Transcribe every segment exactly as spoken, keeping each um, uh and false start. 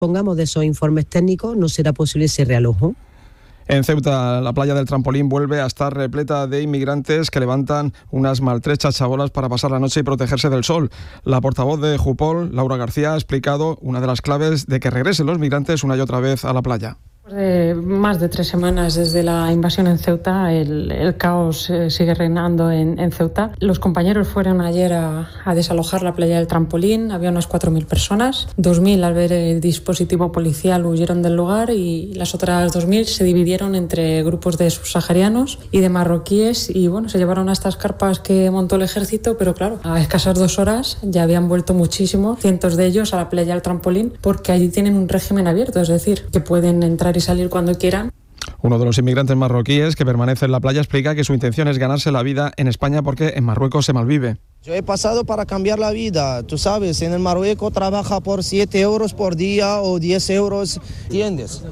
Pongamos de esos informes técnicos, no será posible ese realojo. En Ceuta, la playa del Trampolín vuelve a estar repleta de inmigrantes que levantan unas maltrechas chabolas para pasar la noche y protegerse del sol. La portavoz de Jupol, Laura García, ha explicado una de las claves de que regresen los migrantes una y otra vez a la playa. De más de tres semanas desde la invasión en Ceuta, el, el caos eh, sigue reinando en, en Ceuta. Los compañeros fueron ayer a, a desalojar la playa del Trampolín, había unas cuatro mil personas, dos mil al ver el dispositivo policial huyeron del lugar y las otras dos mil se dividieron entre grupos de subsaharianos y de marroquíes y bueno, se llevaron a estas carpas que montó el ejército, pero claro, a escasas dos horas ya habían vuelto muchísimos, cientos de ellos a la playa del Trampolín porque allí tienen un régimen abierto, es decir, que pueden entrar y salir cuando quieran. Uno de los inmigrantes marroquíes que permanece en la playa explica que su intención es ganarse la vida en España porque en Marruecos se malvive. Yo he pasado para cambiar la vida, tú sabes, en el Marruecos trabaja por siete euros por día o diez euros, ¿entiendes?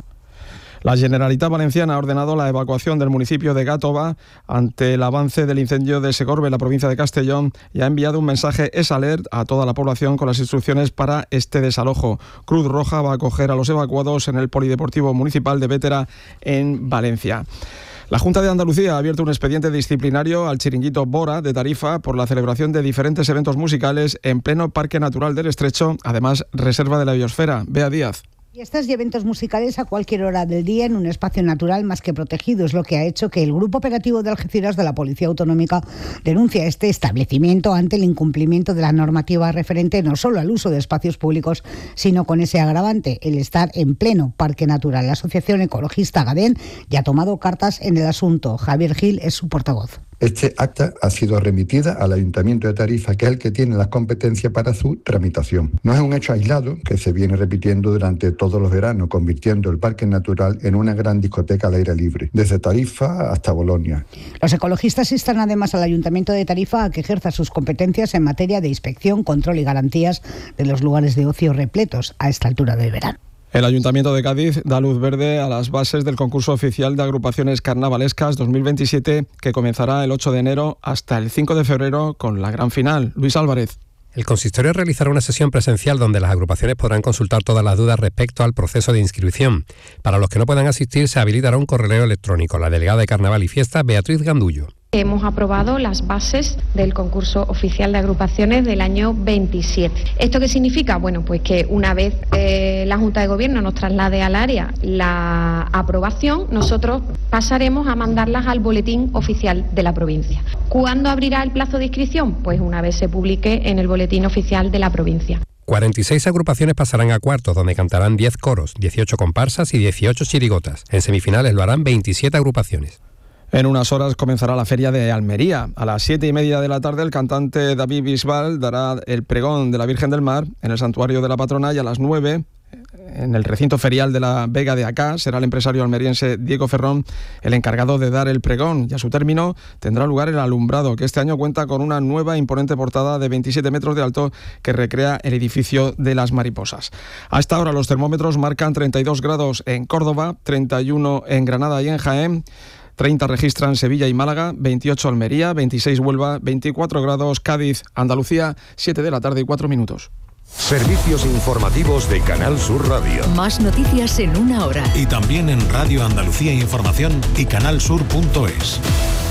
La Generalitat Valenciana ha ordenado la evacuación del municipio de Gàtova ante el avance del incendio de Segorbe en la provincia de Castellón y ha enviado un mensaje S-Alert a toda la población con las instrucciones para este desalojo. Cruz Roja va a acoger a los evacuados en el Polideportivo Municipal de Bétera en Valencia. La Junta de Andalucía ha abierto un expediente disciplinario al chiringuito Bora de Tarifa por la celebración de diferentes eventos musicales en pleno Parque Natural del Estrecho, además reserva de la biosfera. Bea Díaz. Fiestas y eventos musicales a cualquier hora del día en un espacio natural más que protegido es lo que ha hecho que el Grupo Operativo de Algeciras de la Policía Autonómica denuncie a este establecimiento ante el incumplimiento de la normativa referente no solo al uso de espacios públicos, sino con ese agravante, el estar en pleno parque natural. La Asociación Ecologista Gadén ya ha tomado cartas en el asunto. Javier Gil es su portavoz. Este acta ha sido remitida al Ayuntamiento de Tarifa, que es el que tiene las competencias para su tramitación. No es un hecho aislado que se viene repitiendo durante todos los veranos, convirtiendo el parque natural en una gran discoteca al aire libre, desde Tarifa hasta Bolonia. Los ecologistas instan además al Ayuntamiento de Tarifa a que ejerza sus competencias en materia de inspección, control y garantías de los lugares de ocio repletos a esta altura del verano. El Ayuntamiento de Cádiz da luz verde a las bases del concurso oficial de agrupaciones carnavalescas dos mil veintisiete que comenzará el ocho de enero hasta el cinco de febrero con la gran final. Luis Álvarez. El consistorio realizará una sesión presencial donde las agrupaciones podrán consultar todas las dudas respecto al proceso de inscripción. Para los que no puedan asistir se habilitará un correo electrónico. La delegada de Carnaval y Fiesta, Beatriz Gandullo. Hemos aprobado las bases del concurso oficial de agrupaciones del año veintisiete. ¿Esto qué significa? Bueno, pues que una vez eh, la Junta de Gobierno nos traslade al área la aprobación, nosotros pasaremos a mandarlas al boletín oficial de la provincia. ¿Cuándo abrirá el plazo de inscripción? Pues una vez se publique en el boletín oficial de la provincia. cuarenta y seis agrupaciones pasarán a cuartos, donde cantarán diez coros, dieciocho comparsas y dieciocho chirigotas. En semifinales lo harán veintisiete agrupaciones. En unas horas comenzará la Feria de Almería. A las siete y media de la tarde el cantante David Bisbal dará el pregón de la Virgen del Mar en el santuario de la Patrona y a las nueve en el recinto ferial de la Vega de Acá será el empresario almeriense Diego Ferrón el encargado de dar el pregón y a su término tendrá lugar el alumbrado, que este año cuenta con una nueva imponente portada de veintisiete metros de alto que recrea el edificio de las mariposas. A esta hora los termómetros marcan treinta y dos grados en Córdoba, treinta y uno en Granada y en Jaén, treinta registran Sevilla y Málaga, veintiocho Almería, veintiséis Huelva, veinticuatro grados Cádiz, Andalucía, siete de la tarde y cuatro minutos. Servicios informativos de Canal Sur Radio. Más noticias en una hora. Y también en Radio Andalucía Información y canalsur punto es.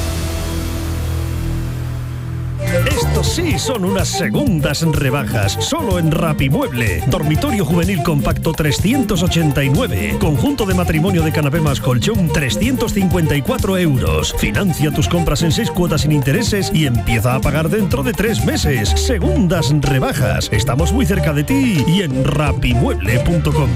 Estos sí son unas segundas rebajas, solo en Rapimueble. Dormitorio juvenil compacto trescientos ochenta y nueve. Conjunto de matrimonio de canapé más colchón trescientos cincuenta y cuatro euros. Financia tus compras en seis cuotas sin intereses y empieza a pagar dentro de tres meses. Segundas rebajas. Estamos muy cerca de ti y en rapimueble punto com.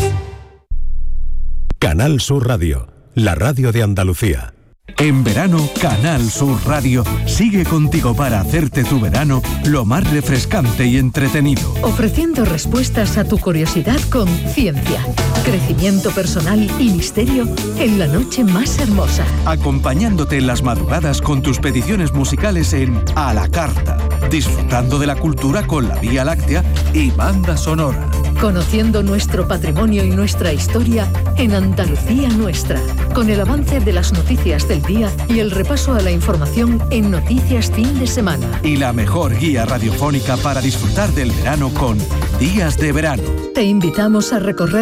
Canal Sur Radio, la radio de Andalucía. En verano, Canal Sur Radio sigue contigo para hacerte tu verano lo más refrescante y entretenido. Ofreciendo respuestas a tu curiosidad con ciencia, crecimiento personal y misterio en la noche más hermosa. Acompañándote en las madrugadas con tus peticiones musicales en A la Carta. Disfrutando de la cultura con la Vía Láctea y banda sonora. conociendo nuestro patrimonio y nuestra historia en Andalucía Nuestra, con el avance de las noticias del día y el repaso a la información en Noticias Fin de Semana. Y la mejor guía radiofónica para disfrutar del verano con Días de Verano. Te invitamos a recorrer